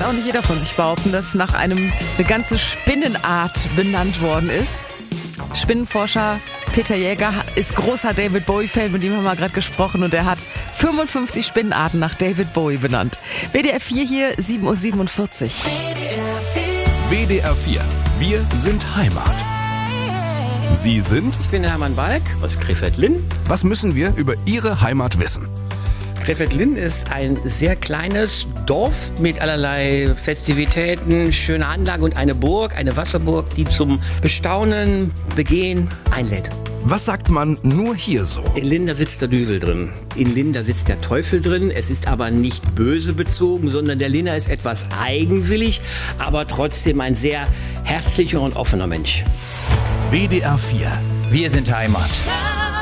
auch nicht jeder von sich behaupten, dass nach eine ganze Spinnenart benannt worden ist. Spinnenforscher Peter Jäger ist großer David Bowie-Fan, mit dem haben wir gerade gesprochen, und er hat 55 Spinnenarten nach David Bowie benannt. WDR 4 hier, 7:47 Uhr. WDR 4, wir sind Heimat. Sie sind? Ich bin Hermann Balk aus Krefeld-Linn. Was müssen wir über Ihre Heimat wissen? Krefeld-Linn ist ein sehr kleines Dorf mit allerlei Festivitäten, schöner Anlage und eine Burg, eine Wasserburg, die zum Bestaunen, Begehen einlädt. Was sagt man nur hier so? In Linn, da sitzt der Düvel drin. In Linn, da sitzt der Teufel drin. Es ist aber nicht böse bezogen, sondern der Linner ist etwas eigenwillig, aber trotzdem ein sehr herzlicher und offener Mensch. WDR 4. Wir sind Heimat.